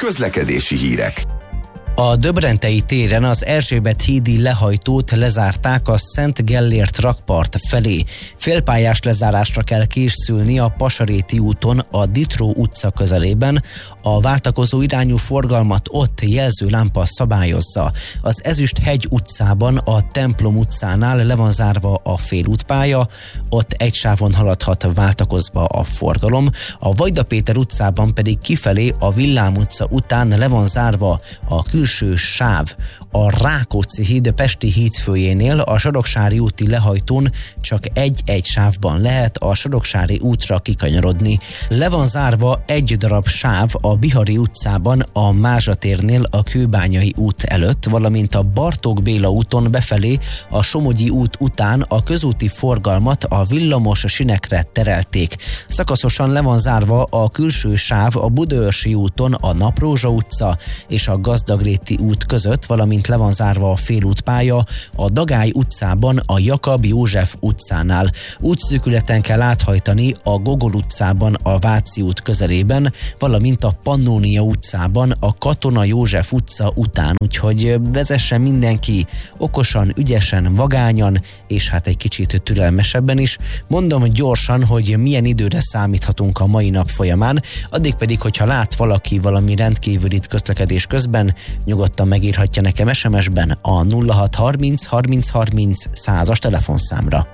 Közlekedési hírek. A Döbrentei téren az Erzsébet hídi lehajtót lezárták a Szent Gellért rakpart felé. Félpályás lezárásra kell készülni a Pasaréti úton a Ditró utca közelében. A váltakozó irányú forgalmat ott jelzőlámpa szabályozza. Az Ezüsthegy utcában a Templom utcánál le van zárva a félútpálya, ott egy sávon haladhat váltakozva a forgalom. A Vajda Péter utcában pedig kifelé a Villám utca után le van zárva a külső sáv. A Rákóczi híd Pesti hídfőjénél a Soroksári úti lehajtón csak egy sávban lehet a Soroksári útra kikanyarodni. Le van zárva egy darab sáv a Bihari utcában a Mázsa térnél a Kőbányai út előtt, valamint a Bartók Béla úton befelé a Somogyi út után a közúti forgalmat a villamos sinekre terelték. Szakaszosan le van zárva a külső sáv a Budaörsi úton a Naprózsa utca és a Gazdagréti út között, valamint le van zárva a félútpálya a Dagály utcában a Jakab József utcánál. Útszűkületen kell áthajtani a Gogol utcában a Váci út közelében, valamint a Pannónia utcában a Katona József utca után, úgyhogy vezessen mindenki okosan, ügyesen, vagányan, és hát egy kicsit türelmesebben is. Mondom gyorsan, hogy milyen időre számíthatunk a mai nap folyamán, addig pedig, hogyha lát valaki valami rendkívülit közlekedés közben, nyugodtan megírhatja nekem SMS-ben a 0630 30 30 100-as telefonszámra.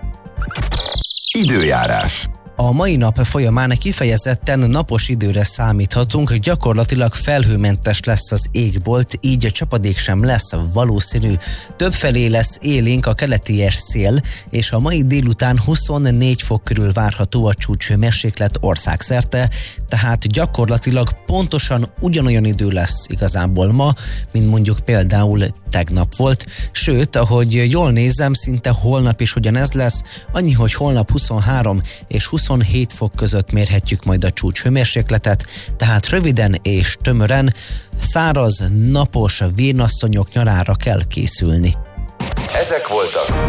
Időjárás. A mai nap folyamán kifejezetten napos időre számíthatunk, gyakorlatilag felhőmentes lesz az égbolt, így a csapadék sem lesz valószínű. Többfelé lesz élénk a keleties szél, és a mai délután 24 fok körül várható a csúcshőmérséklet országszerte, tehát gyakorlatilag pontosan ugyanolyan idő lesz igazából ma, mint mondjuk például tegnap volt, sőt, ahogy jól nézem, szinte holnap is ugyanez lesz, annyi, hogy holnap 23 és 27 fok között mérhetjük majd a csúcshőmérsékletet, tehát röviden és tömören száraz, napos vénasszonyok nyarára kell készülni. Ezek voltak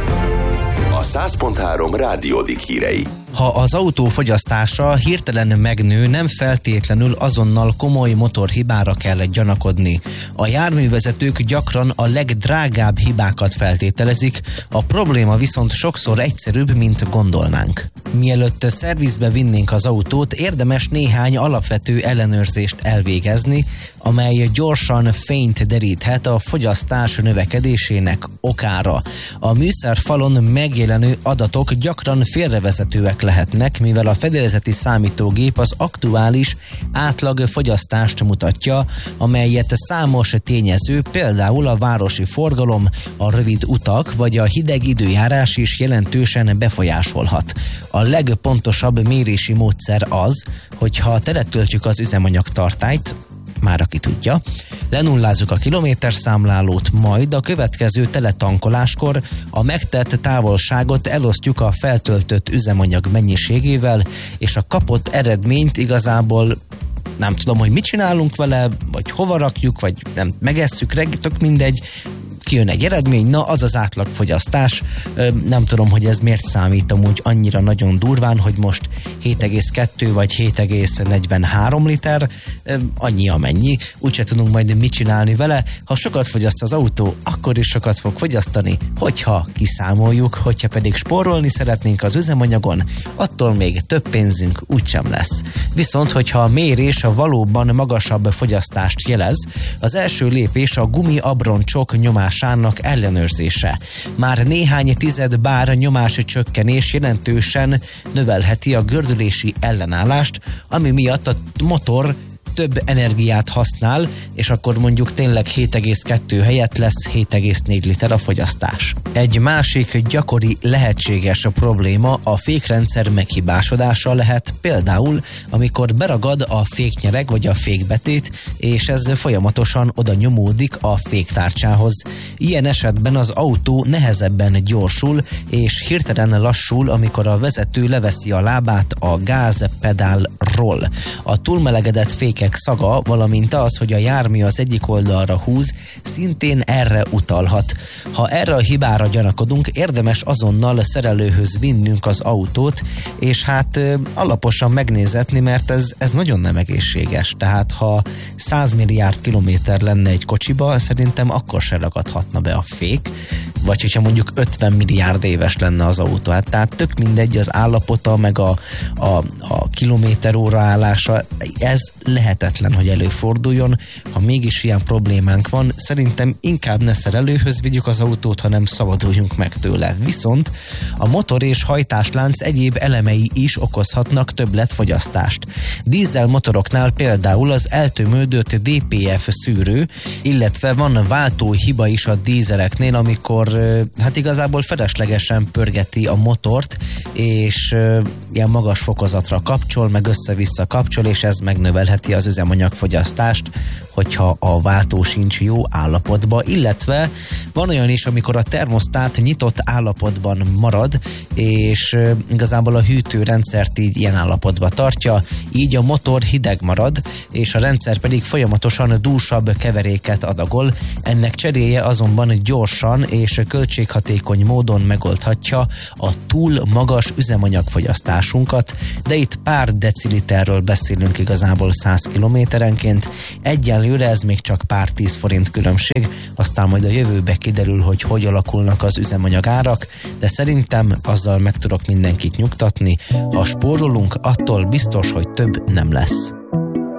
a 100.3 Rádiódik hírei. Ha az autó fogyasztása hirtelen megnő, nem feltétlenül azonnal komoly motorhibára kell gyanakodni. A járművezetők gyakran a legdrágább hibákat feltételezik, a probléma viszont sokszor egyszerűbb, mint gondolnánk. Mielőtt szervizbe vinnénk az autót, érdemes néhány alapvető ellenőrzést elvégezni, amely gyorsan fényt deríthet a fogyasztás növekedésének okára. A műszerfalon megjelenő adatok gyakran félrevezetőek lehetnek, mivel a fedélzeti számítógép az aktuális átlag fogyasztást mutatja, amelyet számos tényező, például a városi forgalom, a rövid utak vagy a hideg időjárás is jelentősen befolyásolhat. A legpontosabb mérési módszer az, hogyha teletöltjük az üzemanyagtartályt, már aki tudja, lenullázzuk a kilométerszámlálót, majd a következő teletankoláskor a megtett távolságot elosztjuk a feltöltött üzemanyag mennyiségével, és a kapott eredményt igazából nem tudom, hogy mit csinálunk vele, vagy hova rakjuk, vagy nem megesszük, tök mindegy, kijön egy eredmény, na az az átlagfogyasztás. Nem tudom, hogy ez miért számít amúgy annyira nagyon durván, hogy most 7,2 vagy 7,43 liter, annyi amennyi, úgyse tudunk majd mit csinálni vele. Ha sokat fogyaszt az autó, akkor is sokat fog fogyasztani, hogyha kiszámoljuk, hogyha pedig spórolni szeretnénk az üzemanyagon, attól még több pénzünk úgysem lesz. Viszont, hogyha a mérés a valóban magasabb fogyasztást jelez, az első lépés a gumiabroncsok nyomásának ellenőrzése. Már néhány tized bár nyomás csökkenés jelentősen növelheti a gördülési ellenállást, ami miatt a motor több energiát használ, és akkor mondjuk tényleg 7,2 helyett lesz 7,4 liter a fogyasztás. Egy másik gyakori lehetséges probléma a fékrendszer meghibásodása lehet, például amikor beragad a féknyereg vagy a fékbetét, és ez folyamatosan oda nyomódik a féktárcsához. Ilyen esetben az autó nehezebben gyorsul, és hirtelen lassul, amikor a vezető leveszi a lábát a gázpedálról. A túlmelegedett fékek szaga, valamint az, hogy a jármű az egyik oldalra húz, szintén erre utalhat. Ha erre a hibára gyanakodunk, érdemes azonnal szerelőhöz vinnünk az autót, és hát alaposan megnézetni, mert ez nagyon nem egészséges. Tehát ha 100 milliárd kilométer lenne egy kocsiba, szerintem akkor se ragadhatna be a fék, vagy hogyha mondjuk 50 milliárd éves lenne az autó. Hát, tehát tök mindegy az állapota, meg a kilométer óra állása, ez lehetetlen, hogy előforduljon. Ha mégis ilyen problémánk van, szerintem inkább ne szerelőhöz vigyük az autót, hanem szabaduljunk meg tőle. Viszont a motor és hajtáslánc egyéb elemei is okozhatnak többletfogyasztást. Dízel motoroknál például az eltömődött DPF szűrő, illetve van váltó hiba is a dízeleknél, amikor hát igazából feleslegesen pörgeti a motort, és ilyen magas fokozatra kapcsol, meg össze-vissza kapcsol, és ez megnövelheti az üzemanyagfogyasztást, hogyha a váltó sincs jó állapotban, illetve van olyan is, amikor a termosztát nyitott állapotban marad, és igazából a hűtőrendszert így ilyen állapotban tartja, így a motor hideg marad, és a rendszer pedig folyamatosan dúsabb keveréket adagol. Ennek cseréje azonban gyorsan és költséghatékony módon megoldhatja a túl magas üzemanyagfogyasztásunkat, de itt pár deciliterről beszélünk igazából 100 kilométerenként. Egyenlőre ez még csak pár 10 forint különbség, aztán majd a jövőbe kiderül, hogy alakulnak az üzemanyagárak, de szerintem azzal meg tudok mindenkit nyugtatni, ha spórolunk, attól biztos, hogy több nem lesz.